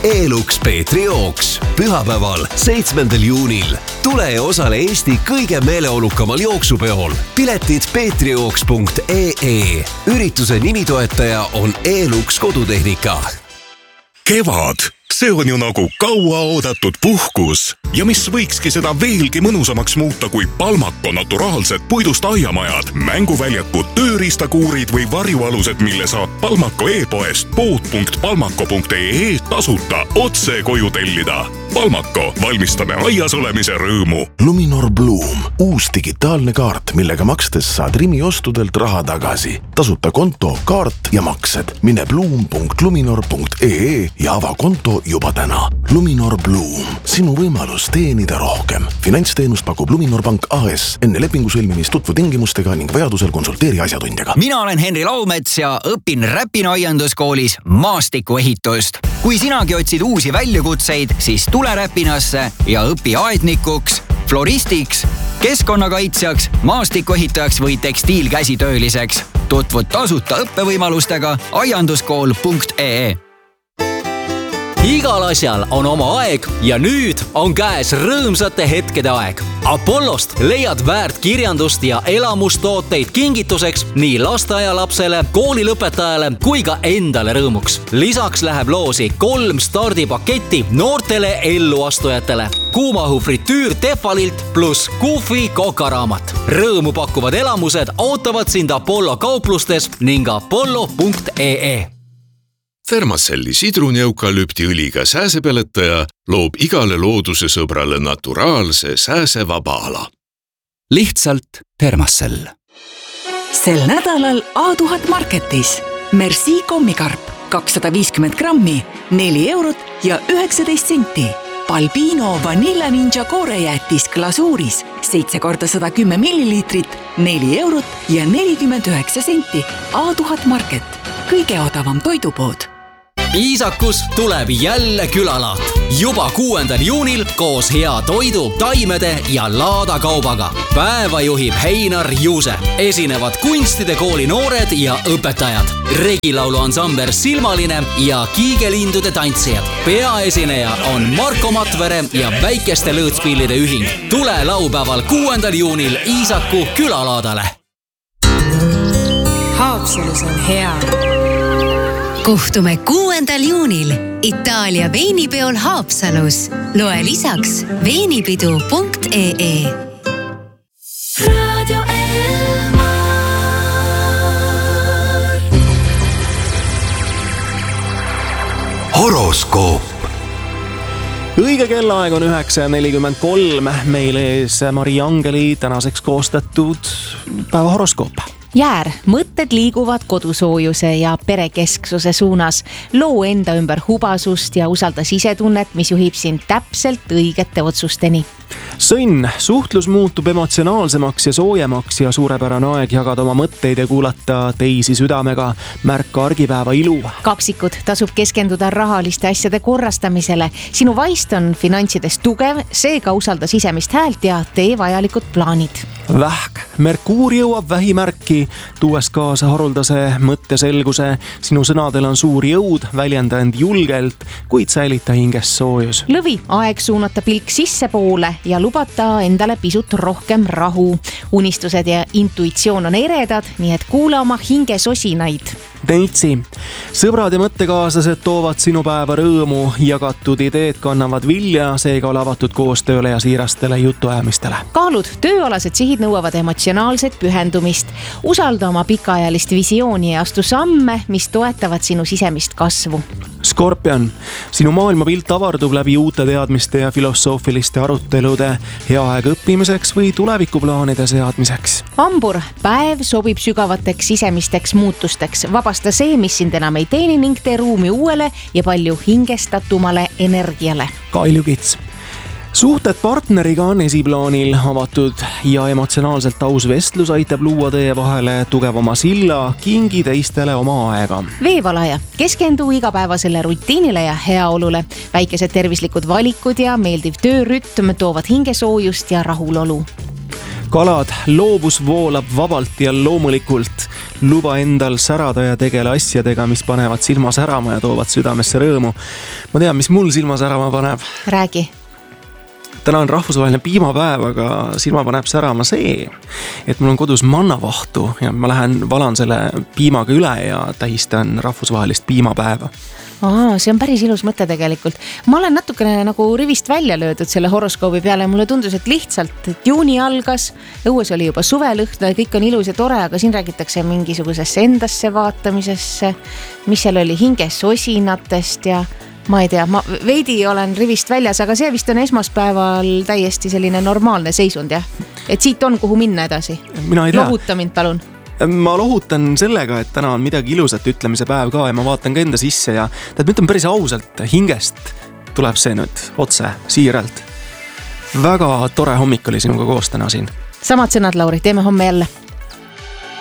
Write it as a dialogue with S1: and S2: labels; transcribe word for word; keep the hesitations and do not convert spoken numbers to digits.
S1: Elux Peetri jooks. Pühapäeval, seitsmendal juunil. Tule ja osale Eesti kõige meeleolukamal jooksupeol. Piletid peetrijooks punkt ee. Ürituse nimitoetaja on Elux kodutehnika.
S2: Kevad, see on ju nagu kauaoodatud puhkus. Ja mis võikski seda veelgi mõnusamaks muuta kui Palmako naturaalsed puidust aiamajad, mänguväljakud, tööriistakuurid või varjualused, mille saab Palmako e-poest pood punkt palmako punkt ee tasuta otse koju tellida. Palmako, valmistame aias olemise rõõmu.
S3: Luminor Bloom, uus digitaalne kaart, millega makstes saad Rimi ostudelt raha tagasi. Tasuta konto, kaart ja maksed. Mine bloom punkt luminor punkt ee ja ava konto juba täna. Luminor Bloom, sinu võimalus teenida rohkem. Finantsteenust pakub Luminor Pank A S. Enne lepingu sõlmimist tutvu tingimustega ning vajadusel konsulteeri asjatundjaga.
S4: Mina olen Henri Laumets ja õpin Räpina aianduskoolis maastikuehitust. Kui sinagi otsid uusi väljakutseid, siis tule Räpinasse ja õpi aednikuks, floristiks, keskkonnakaitsjaks, maastikuehitajaks või tekstiilkäsitööliseks. Tutvud tasuta õppevõimalustega aianduskool punkt ee.
S5: Igal asjal on oma aeg ja nüüd on käes rõõmsate hetkede aeg. Apollost leiad väärt kirjandust ja elamustooteid kingituseks nii lasteaialapsele, koolilõpetajale kui ka endale rõõmuks. Lisaks läheb loosi kolm stardipaketti noortele elluastujatele. Kuumahu fritüür Tefalilt pluss Kufi kokaraamat. Rõõmu pakkuvad elamused ootavad sind Apollo kauplustes ning apollo punkt ee.
S6: Thermacelli sidruni-eukalüptiõliga sääsepeletaja loob igale looduse sõbrale naturaalse sääsevaba ala.
S7: Lihtsalt Thermacell.
S8: Sel nädalal A tuhat Marketis. Merci kommikarp kakssada viiskümmend grammi, neli eurot ja üheksateist senti. Balbino Vanilla Ninja koorejäätis glasuuris, seitse korda sada kümme milliliitrit, neli eurot ja nelikümmend üheksa senti. A tuhat Market. Kõige odavam toidupood.
S5: Iisakus tuleb jälle külalaat. Juba kuuendal juunil koos hea toidu, taimede ja laadakaubaga. Päeva juhib Heinar Juuse. Esinevad kunstide kooli noored ja õpetajad. Regilaulu ansamber Silmaline ja kiigelindude tantsijad. Peaesineja on Marko Matvere ja Väikeste lõõtspillide ühing. Tule laupäeval kuuendal juunil Iisaku külalaadale.
S9: Haapsalus on hea.
S10: Kohtume kuuendal juunil Itaalia veinipeol Haapsalus. Loe lisaks veinipidu punkt ee.
S9: Radio Elmar.
S1: Horoskoop.
S11: Õige kellaaeg on üheksa nelikümmend kolm. Meil ees Mari Angeli tänaseks koostatud päeva horoskoop.
S12: Jäär, mõtted liiguvad kodusoojuse ja perekesksuse suunas. Loo enda ümber hubasust ja usalda sisetunnet, mis juhib sind täpselt õigete otsusteni.
S11: Sõnn, suhtlus muutub emotsionaalsemaks ja soojemaks ja suurepärane aeg jagada oma mõtteid ja kuulata teisi südamega. Märka argipäeva ilu.
S12: Kaksikud, tasub keskenduda rahaliste asjade korrastamisele. Sinu vaist on finantsides tugev, seega usalda sisemist häält ja tee vajalikud plaanid.
S11: Vähk, Merkuur jõuab vähimärki, tuues kaasa haruldase mõtteselguse. Sinu sõnadel on suur jõud, väljenda end julgelt, kuid säilita hinges soojus.
S12: Lõvi, aeg suunata pilk sisse poole ja lubata endale pisut rohkem rahu. Unistused ja intuitsioon on eredad, nii et kuule oma hinge sosinaid.
S11: Neitsi, sõbrad ja mõttekaaslased toovad sinu päeva rõõmu, jagatud ideed kannavad vilja, seega ole avatud koostööle ja siirastele jutuajamistele.
S12: Kaalud, tööalased sihid nõuavad emotsionaalset pühendumist. Usalda oma pikaajalist visiooni ja astu samme, mis toetavad sinu sisemist kasvu.
S11: Skorpion, sinu maailmapilt avardub läbi uute teadmiste ja filosoofiliste arutelude, hea aeg õppimiseks või tulevikuplaanide seadmiseks.
S12: Hambur, päev sobib sügavateks sisemisteks muutusteks. Vabasta see, mis sind enam ei teeni ning tee ruumi uuele ja palju hingestatumale energiale.
S11: Kaljukits, suhted partneriga on esiplaanil, avatud ja emotsionaalselt aus vestlus aitab luua teie vahele tugevama silla, kingi teistele oma aega.
S12: Veevalaja, keskendu igapäevasele rutiinile ja heaolule. Väikesed tervislikud valikud ja meeldiv töörütm toovad hingesoojust ja rahulolu.
S11: Kalad, loovus voolab vabalt ja loomulikult. luba endal särada ja tegele asjadega, mis panevad silma särama ja toovad südamesse rõõmu. Ma tean, mis mul silma särama paneb.
S12: Räägi.
S11: Täna on rahvusvaheline piimapäev, aga silma paneb särama see, et mul on kodus mannavahtu ja ma lähen valan selle piimaga üle ja tähistan rahvusvahelist piimapäeva.
S12: Aa, see on päris ilus mõte tegelikult. Ma olen natukene nagu rivist välja löödud selle horoskoobi peale. Mulle tundus, et lihtsalt, et juuni algas, õues oli juba suvelõhna ja kõik on ilus ja tore, aga siin räägitakse mingisugusesse endasse vaatamisesse, mis seal oli hinges osinatest ja ma ei tea, ma veidi olen rivist väljas, aga see vist on esmaspäeval täiesti selline normaalne seisund, jah? Et siit on kuhu minna edasi.
S11: Mina ei tea.
S12: Lohuta mind, palun.
S11: Ma lohutan sellega, et täna on midagi ilusat ütlemise päev ka ja ma vaatan ka enda sisse ja tead, ma ütlen päris ausalt, hingest tuleb see nüüd otse, siiralt. Väga tore hommik oli sinuga koos täna siin.
S12: Samad sõnad, Lauri, teeme homme jälle.